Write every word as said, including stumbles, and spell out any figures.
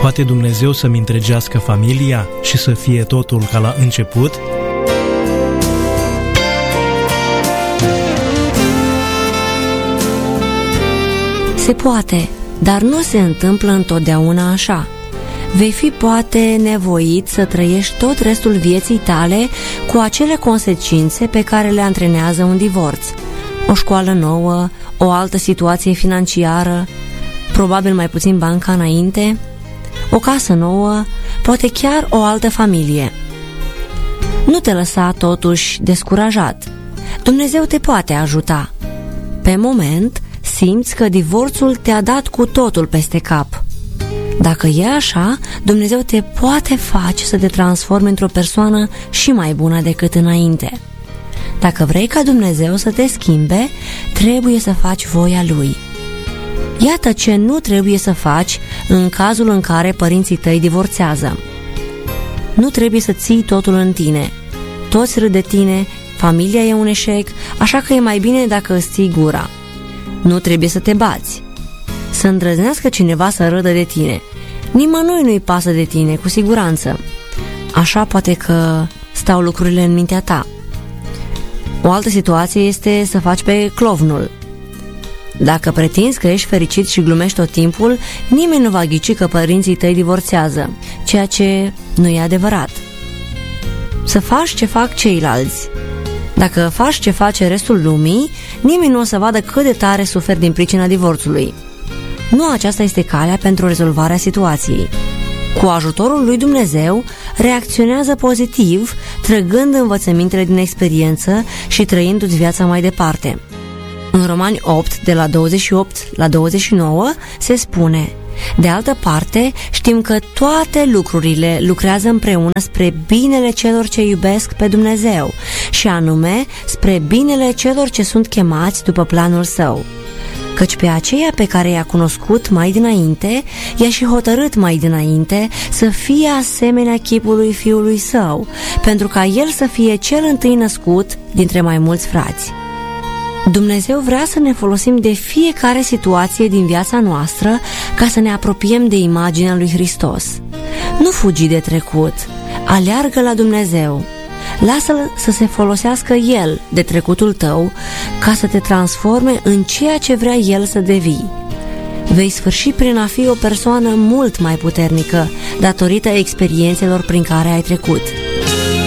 Poate Dumnezeu să-mi întregească familia și să fie totul ca la început? Se poate, dar nu se întâmplă întotdeauna așa. Vei fi poate nevoit să trăiești tot restul vieții tale cu acele consecințe pe care le antrenează un divorț. O școală nouă, o altă situație financiară, probabil mai puțin bani ca înainte, o casă nouă, poate chiar o altă familie. Nu te lăsa totuși descurajat. Dumnezeu te poate ajuta. Pe moment, simți că divorțul te-a dat cu totul peste cap. Dacă e așa, Dumnezeu te poate face să te transformi într-o persoană și mai bună decât înainte. Dacă vrei ca Dumnezeu să te schimbe, trebuie să faci voia Lui. Iată ce nu trebuie să faci în cazul în care părinții tăi divorțează. Nu trebuie să ții totul în tine. Toți râd de tine, familia e un eșec, așa că e mai bine dacă îți ții gura. Nu trebuie să te bați. Să îndrăznească cineva să râdă de tine. Nimănui nu-i pasă de tine, cu siguranță. Așa poate că stau lucrurile în mintea ta. O altă situație este să faci pe clovnul. Dacă pretinzi că ești fericit și glumești tot timpul, nimeni nu va ghici că părinții tăi divorțează, ceea ce nu e adevărat. Să faci ce fac ceilalți. Dacă faci ce face restul lumii, nimeni nu o să vadă cât de tare suferi din pricina divorțului. Nu aceasta este calea pentru rezolvarea situației. Cu ajutorul lui Dumnezeu, reacționează pozitiv, trăgând învățămintele din experiență și trăindu-ți viața mai departe. În Romani opt, de la douăzeci și opt la douăzeci și nouă, se spune: de altă parte, știm că toate lucrurile lucrează împreună spre binele celor ce iubesc pe Dumnezeu, și anume spre binele celor ce sunt chemați după planul Său. Căci pe aceea pe care i-a cunoscut mai dinainte, i-a și hotărât mai dinainte să fie asemenea chipului Fiului Său, pentru ca El să fie cel întâi născut dintre mai mulți frați. Dumnezeu vrea să ne folosim de fiecare situație din viața noastră ca să ne apropiem de imaginea lui Hristos. Nu fugi de trecut, aleargă la Dumnezeu. Lasă-L să se folosească El de trecutul tău ca să te transforme în ceea ce vrea El să devii. Vei sfârși prin a fi o persoană mult mai puternică datorită experiențelor prin care ai trecut.